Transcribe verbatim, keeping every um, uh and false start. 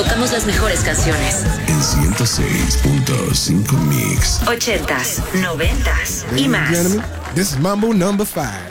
tocamos las mejores canciones. En ciento seis punto cinco Mix. Ochentas, noventas y más. This is Mambo number five.